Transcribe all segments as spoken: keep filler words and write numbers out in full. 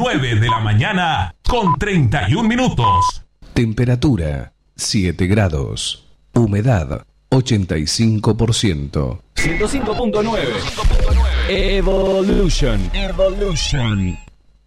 nueve de la mañana con treinta y un minutos. Temperatura siete grados. Humedad ochenta y cinco por ciento. ciento cinco punto nueve. Evolution. Evolution.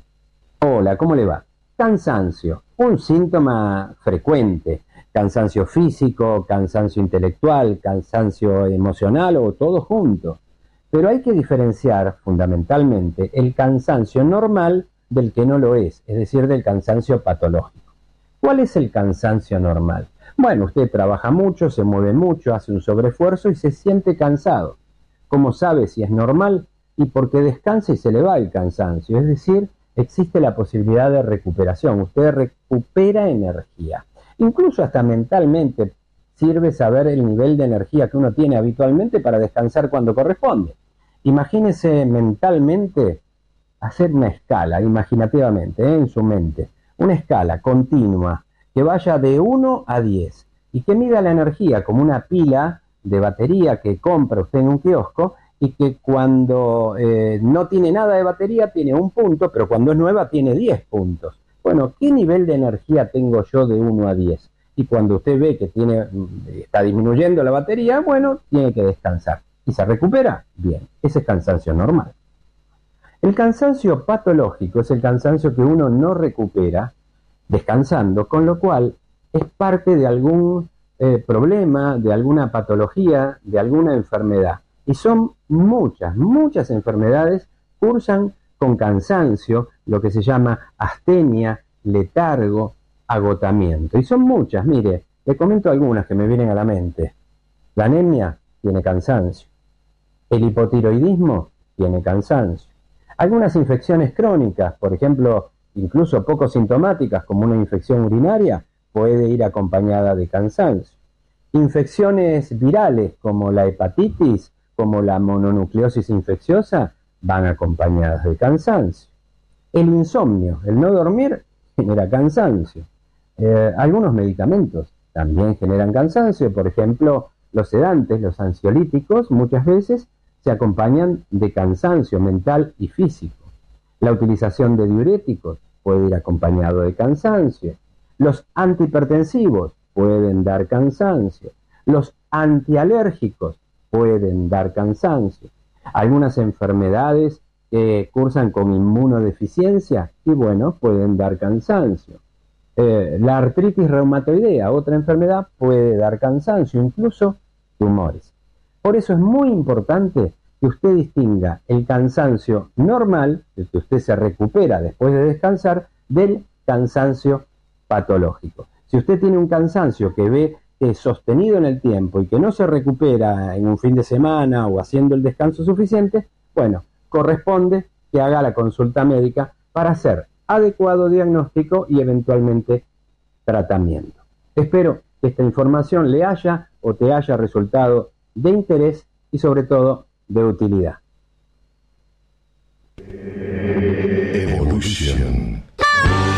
Hola, ¿cómo le va? Cansancio, un síntoma frecuente. Cansancio físico, cansancio intelectual, cansancio emocional o todo junto. Pero hay que diferenciar fundamentalmente el cansancio normal del que no lo es, es decir, del cansancio patológico. ¿Cuál es el cansancio normal? Bueno, usted trabaja mucho, se mueve mucho, hace un sobreesfuerzo y se siente cansado. ¿Cómo sabe si es normal? Y porque descansa y se le va el cansancio, es decir, existe la posibilidad de recuperación, usted recupera energía. Incluso hasta mentalmente sirve saber el nivel de energía que uno tiene habitualmente para descansar cuando corresponde. Imagínese mentalmente hacer una escala, imaginativamente, ¿eh? en su mente, una escala continua que vaya de uno a diez y que mida la energía como una pila de batería que compra usted en un kiosco y que cuando eh, no tiene nada de batería tiene un punto, pero cuando es nueva tiene diez puntos. Bueno, ¿qué nivel de energía tengo yo de uno a diez? Y cuando usted ve que tiene, está disminuyendo la batería, bueno, tiene que descansar. ¿Y se recupera? Bien, ese es cansancio normal. El cansancio patológico es el cansancio que uno no recupera descansando, con lo cual es parte de algún eh, problema, de alguna patología, de alguna enfermedad. Y son muchas, muchas enfermedades cursan con cansancio, lo que se llama astenia, letargo, agotamiento. Y son muchas, mire, le comento algunas que me vienen a la mente. La anemia tiene cansancio. El hipotiroidismo tiene cansancio. Algunas infecciones crónicas, por ejemplo, incluso poco sintomáticas, como una infección urinaria, puede ir acompañada de cansancio. Infecciones virales, como la hepatitis, como la mononucleosis infecciosa, van acompañadas de cansancio. El insomnio, el no dormir, genera cansancio. Eh, algunos medicamentos también generan cansancio, por ejemplo, los sedantes, los ansiolíticos, muchas veces se acompañan de cansancio mental y físico. La utilización de diuréticos puede ir acompañado de cansancio. Los antihipertensivos pueden dar cansancio. Los antialérgicos pueden dar cansancio. Algunas enfermedades que cursan con inmunodeficiencia y bueno, pueden dar cansancio. Eh, la artritis reumatoidea, otra enfermedad, puede dar cansancio, incluso tumores. Por eso es muy importante que usted distinga el cansancio normal, el que usted se recupera después de descansar, del cansancio patológico. Si usted tiene un cansancio que ve que es sostenido en el tiempo y que no se recupera en un fin de semana o haciendo el descanso suficiente, bueno, corresponde que haga la consulta médica para hacer adecuado diagnóstico y eventualmente tratamiento. Espero que esta información le haya o te haya resultado de interés y sobre todo de utilidad. Evolution.